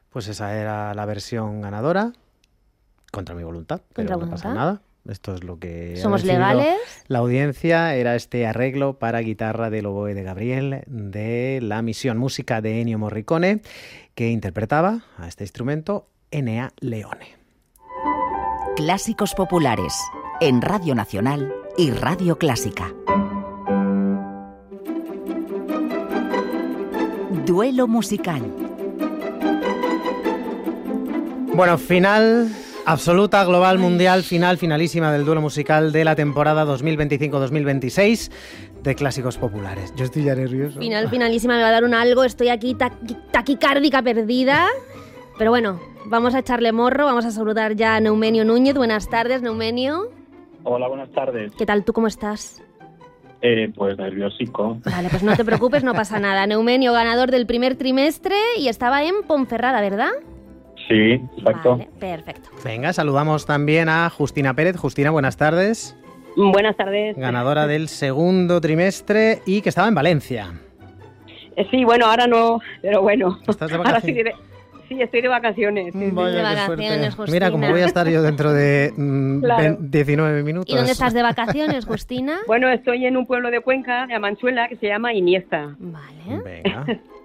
Pues esa era la versión ganadora, contra mi voluntad, pero no pasa nada. Esto es lo que somos legales. La audiencia. Era este arreglo para guitarra del oboe de Gabriel de La Misión, música de Ennio Morricone, que interpretaba a este instrumento Enea Leone. Clásicos populares en Radio Nacional y Radio Clásica. Duelo musical. Bueno, final absoluta, global, mundial, finalísima del duelo musical de la temporada 2025-2026 de Clásicos Populares. Yo estoy ya nervioso. Finalísima, me va a dar un algo, estoy aquí taquicárdica perdida, pero bueno, vamos a echarle morro, vamos a saludar ya a Neumenio Núñez. Buenas tardes, Neumenio. Hola, buenas tardes. ¿Qué tal? ¿Tú cómo estás? Pues nerviosico. Vale, pues no te preocupes, no pasa nada. Neumenio, ganador del primer trimestre y estaba en Ponferrada, ¿verdad? Sí, exacto. Vale, perfecto. Venga, saludamos también a Justina Pérez. Justina, buenas tardes. Buenas tardes. Ganadora del segundo trimestre y que estaba en Valencia. Sí, bueno, ahora no, pero bueno. ¿Estás de vacaciones? Ahora sí, estoy de vacaciones. Sí, Vaya, de vacaciones, Justina. Mira, como voy a estar yo dentro de Claro. 19 minutos. ¿Y dónde estás de vacaciones, Justina? Bueno, estoy en un pueblo de Cuenca, de Amanchuela, que se llama Iniesta. Vale. Venga.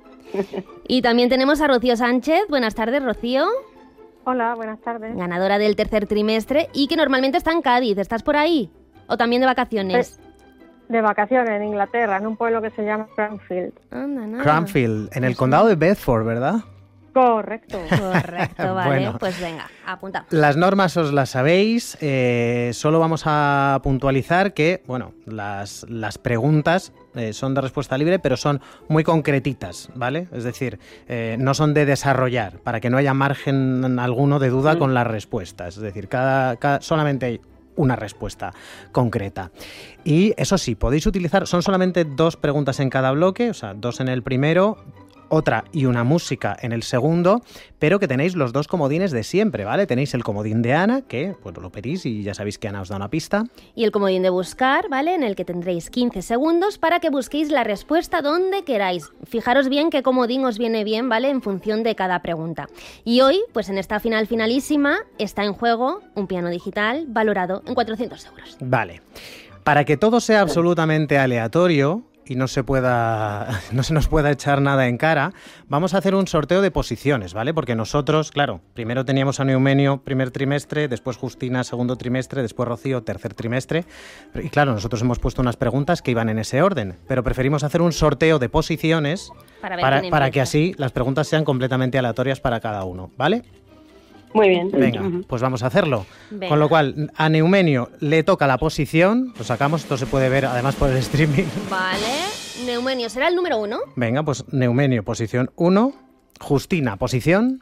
Y también tenemos a Rocío Sánchez. Buenas tardes, Rocío. Hola, buenas tardes. Ganadora del tercer trimestre y que normalmente está en Cádiz. ¿Estás por ahí? ¿O también de vacaciones? De vacaciones en Inglaterra, en un pueblo que se llama Cranfield. Anda, nada. Cranfield, en el condado de Bedford, ¿verdad? Correcto. Correcto, vale. Bueno. Pues venga, apuntamos. Las normas os las sabéis, solo vamos a puntualizar que, bueno, las preguntas son de respuesta libre, pero son muy concretitas, ¿vale? Es decir, no son de desarrollar, para que no haya margen alguno de duda con las respuestas. Es decir, solamente hay una respuesta concreta. Y eso sí, podéis utilizar, son solamente 2 preguntas en cada bloque, o sea, 2 en el primero, otra y una música en el segundo, pero que tenéis los 2 comodines de siempre, ¿vale? Tenéis el comodín de Ana, que pues lo pedís y ya sabéis que Ana os da una pista. Y el comodín de buscar, ¿vale? En el que tendréis 15 segundos para que busquéis la respuesta donde queráis. Fijaros bien qué comodín os viene bien, ¿vale? En función de cada pregunta. Y hoy, pues en esta finalísima, está en juego un piano digital valorado en 400 euros. Vale. Para que todo sea absolutamente aleatorio y no se nos pueda echar nada en cara, vamos a hacer un sorteo de posiciones, ¿vale? Porque nosotros, claro, primero teníamos a Neumenio primer trimestre, después Justina segundo trimestre, después Rocío tercer trimestre, y claro, nosotros hemos puesto unas preguntas que iban en ese orden, pero preferimos hacer un sorteo de posiciones para que así las preguntas sean completamente aleatorias para cada uno, ¿vale? Muy bien. Venga, pues vamos a hacerlo. Venga. Con lo cual, a Neumenio le toca la posición, lo sacamos, esto se puede ver además por el streaming. Vale. Neumenio será el número 1. Venga, pues Neumenio, posición 1. Justina, posición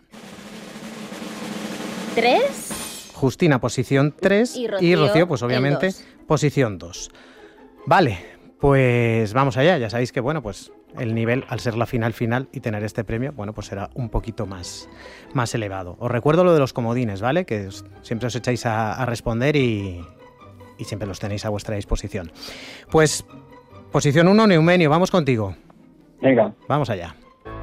3. Justina, posición 3. Y Rocío, pues obviamente, el 2. posición 2. Vale, pues vamos allá. Ya sabéis que, bueno, pues el nivel, al ser la final y tener este premio, bueno, pues será un poquito más elevado. Os recuerdo lo de los comodines, ¿vale? Que siempre os echáis a responder y siempre los tenéis a vuestra disposición. Pues, posición 1, Neumenio, vamos contigo. Venga. Vamos allá.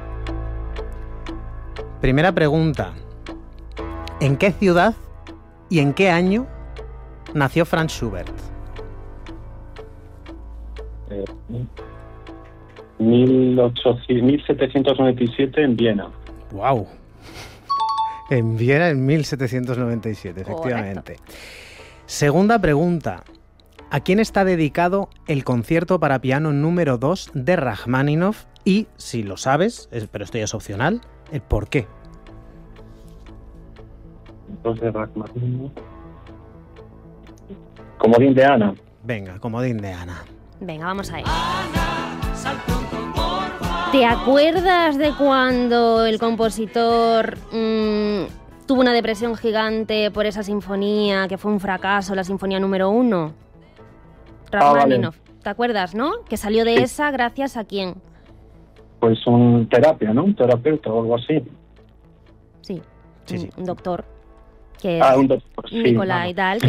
Primera pregunta. ¿En qué ciudad y en qué año nació Franz Schubert? 1797 en Viena. ¡Wow! En Viena en 1797, efectivamente. Correcto. Segunda pregunta. ¿A quién está dedicado el concierto para piano número 2 de Rachmaninoff? Y, si lo sabes, pero esto ya es opcional, el por qué. 2 de Rachmaninoff. Comodín de Ana. Venga, comodín de Ana. Venga, vamos a ir. ¿Te acuerdas de cuando el compositor tuvo una depresión gigante por esa sinfonía que fue un fracaso, la sinfonía número 1? Rachmaninoff. Vale. ¿Te acuerdas, no? Que salió de esa gracias a quién. Pues un terapia, ¿no? Un terapeuta o algo así. Sí, Sí. un doctor. Que Un doctor, sí. Nicolai Dahl,